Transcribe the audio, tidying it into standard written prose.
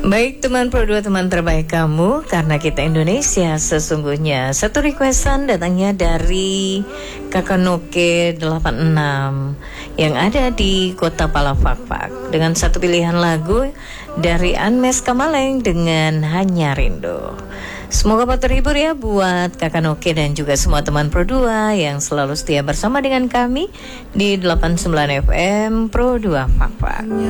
Baik teman Pro 2, teman terbaik kamu, karena kita Indonesia sesungguhnya. Satu requestan datangnya dari Kakak Noke 86 yang ada di Kota Palafakfak, dengan satu pilihan lagu dari Anmes Kamaleng dengan Hanya Rindu. Semoga terhibur ya buat Kakak Noke dan juga semua teman Pro 2 yang selalu setia bersama dengan kami di 89 FM Pro 2 Fakfak.